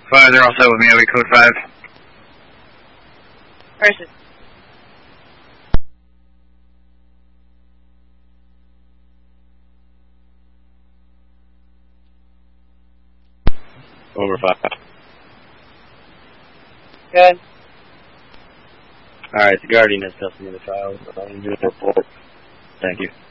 5, they're all set with me. I'll be code 5. Versus. Over 5. Good. Alright, the Guardian has testing of the trial. Report. Thank you.